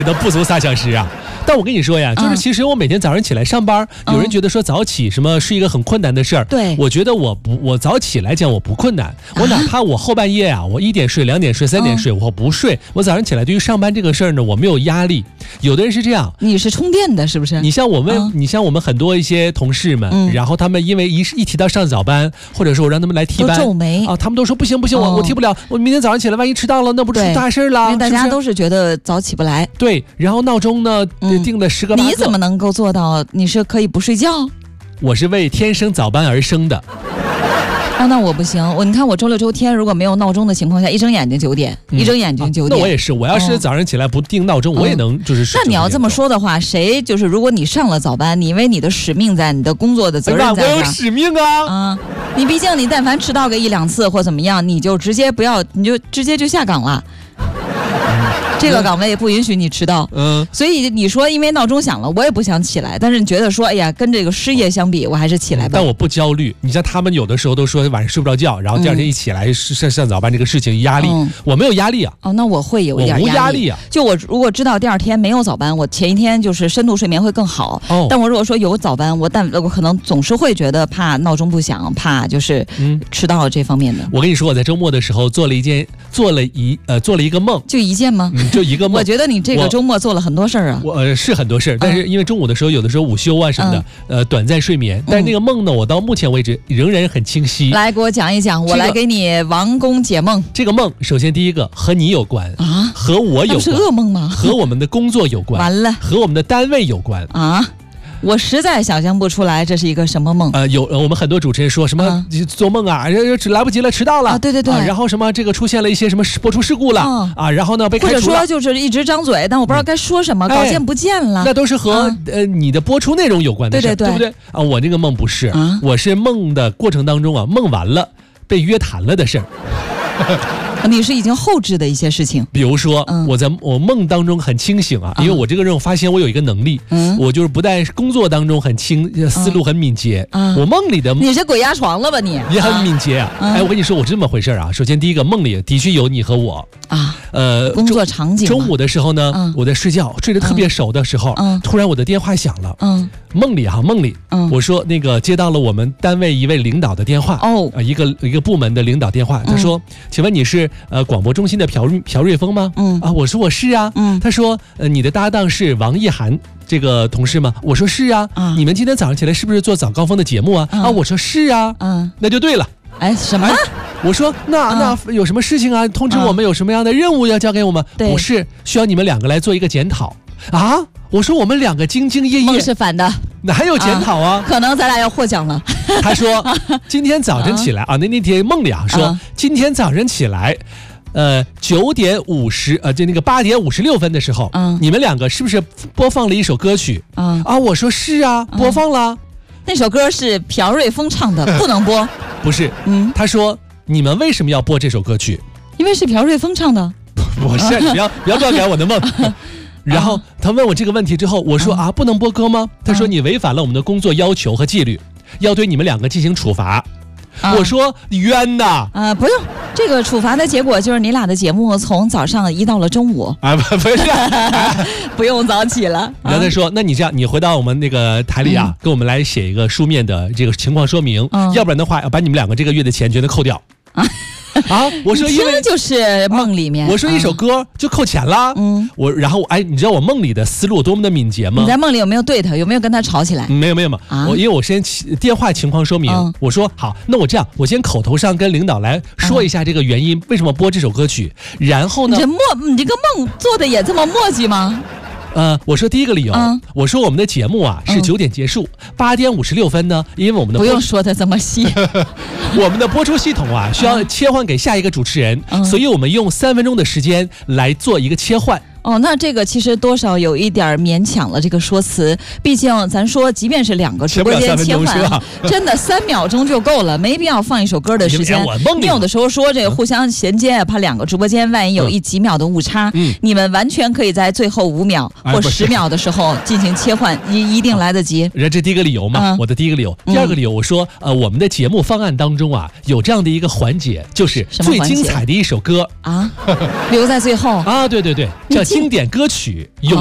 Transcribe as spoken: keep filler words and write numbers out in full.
的不足仨小时啊。但我跟你说呀，就是其实我每天早上起来上班，嗯、有人觉得说早起什么是一个很困难的事儿。 对， 我觉得我不，我早起来讲我不困难。我哪怕我后半夜啊，我一点睡、两点睡、三点睡，嗯、我不睡，我早上起来对于上班这个事儿呢，我没有压力。有的人是这样， 你是充电的，是不是？ 你像我们，嗯、你像我们很多一些同事们，嗯、然后他们因为一一提到上早班，或者说我让他们来替班， 皱眉啊，他们都说不行不行，我我替不了，我明天早上起来万一迟到了，那不出大事了。 因为大家都是觉得早起不来。 对，然后闹钟呢、嗯、定的十个八个。 你怎么能够做到？你是可以不睡觉？ 我是为天生早班而生的。 哦，那我不行。我你看，我周六周天如果没有闹钟的情况下，一睁眼睛九点，嗯、一睁眼睛九点、 啊。那我也是，我要是早上起来不定闹钟，哦、我也能就是睡。 那你要这么说的话，谁就是如果你上了早班，你因为你的使命在，你的工作的责任在， 我有使命啊！ 啊，你毕竟你但凡迟到个一两次或怎么样，你就直接不要，你就直接就下岗了。这个岗位不允许你迟到，嗯，所以你说因为闹钟响了，我也不想起来，但是你觉得说，哎呀，跟这个失业相比，我还是起来吧。 但我不焦虑，你像他们有的时候都说晚上睡不着觉，然后第二天一起来上上早班这个事情压力，嗯、我没有压力啊。 哦，那我会有一点压力。 我无压力啊。 就我如果知道第二天没有早班，我前一天就是深度睡眠会更好。哦。但我如果说有早班，我但我可能总是会觉得怕闹钟不响，怕就是迟到这方面的。 嗯、我跟你说，我在周末的时候做了一件，做了一呃做了一个梦。 就一件吗？ 嗯，就一个梦。 我觉得。你这个周末做了很多事儿啊！ 我呃是很多事儿，但是因为中午的时候有的时候午休啊什么的，嗯、呃短暂睡眠，但是那个梦呢，我到目前为止仍然很清晰。 来给我讲一讲，我来给你王宫解梦。 这个梦，首先第一个和你有关啊，和我有关， 是噩梦吗？ 和我们的工作有关， 完了， 和我们的单位有关啊。我实在想象不出来这是一个什么梦。 呃，有我们很多主持人说什么、嗯、做梦啊，来不及了，迟到了啊，对对对、 啊，然后什么这个出现了一些什么播出事故了、嗯、啊，然后呢被开除了， 或者说就是一直张嘴，但我不知道该说什么，嗯、稿件不见了， 那都是和、嗯、呃你的播出内容有关的事， 对对对， 对不对啊？我这个梦不是，啊、我是梦的过程当中啊，梦完了被约谈了的事儿。 你是已经后置的一些事情， 比如说、嗯、我在我梦当中很清醒啊，因为我这个人我发现我有一个能力，嗯、我就是不但工作当中很清，思路很敏捷，嗯、我梦里的你是鬼压床了吧你？ 也很敏捷啊！嗯、哎，我跟你说，我是这么回事啊。首先第一个，梦里的确有你和我啊，呃， 工作场景。 中午的时候呢，嗯、我在睡觉，睡得特别熟的时候，嗯、突然我的电话响了，嗯，梦里哈，梦里，嗯，我说那个接到了我们单位一位领导的电话，哦，呃，一个一个部门的领导电话，他说，嗯、请问你是呃广播中心的朴朴瑞峰吗？嗯啊，我说我是啊。嗯，他说呃你的搭档是王一涵这个同事吗？我说是啊。啊，你们今天早上起来是不是做早高峰的节目啊？啊，我说是啊。嗯，那就对了。 哎，什么？哎、 我说那那有什么事情啊？通知我们有什么样的任务要交给我们？不是，需要你们两个来做一个检讨啊。我说我们两个兢兢业业， 梦是反的， 哪有检讨啊？ 啊可能咱俩要获奖了。 他说今天早晨起来啊，那那天梦里啊说、啊、今天早晨起来。呃，九点五十，呃，就那个八点五十六分的时候，嗯，你们两个是不是播放了一首歌曲？嗯啊，我说是啊，播放了。嗯、 那首歌是朴瑞峰唱的，不能播。 不是，嗯，他说你们为什么要播这首歌曲？ 因为是朴瑞峰唱的。 不是，不要不要乱改我的梦。然后他问我这个问题之后，我说、嗯、啊，不能播歌吗？他说你违反了我们的工作要求和纪律，要对你们两个进行处罚。啊、我说冤呐！ 啊，不用，这个处罚的结果就是你俩的节目从早上移到了中午啊，不不是， 啊、不用早起了。 然后他说，那你这样，你回到我们那个台里啊，嗯、给我们来写一个书面的这个情况说明，嗯、要不然的话，要把你们两个这个月的钱全都扣掉。啊啊！我说因为就是梦里面、 啊，我说一首歌就扣钱啦。嗯，我然后哎，你知道我梦里的思路多么的敏捷吗？ 你在梦里有没有对他？有没有跟他吵起来？ 没有没有没有。啊、我因为我先电话情况说明，嗯、我说好，那我这样，我先口头上跟领导来说一下这个原因，嗯、为什么播这首歌曲，然后呢？ 你这默，你这个梦做的也这么磨叽吗？ 呃，我说第一个理由，嗯、我说我们的节目啊是九点结束，八、嗯、点五十六分呢，因为我们的不用说的这么细， 我们的播出系统啊需要切换给下一个主持人，嗯、所以我们用三分钟的时间来做一个切换。 哦，那这个其实多少有一点勉强了这个说辞，毕竟咱说，即便是两个直播间切换，真的三秒钟就够了，没必要放一首歌的时间。你有的时候说这个互相衔接，怕两个直播间万一有一几秒的误差，嗯、你们完全可以在最后五秒或十秒的时候进行切换，一一定来得及。 这第一个理由嘛，嗯、我的第一个理由。第二个理由，我说，呃，我们的节目方案当中啊，有这样的一个环节，就是最精彩的一首歌啊，留在最后啊，对对对，叫。 经典歌曲。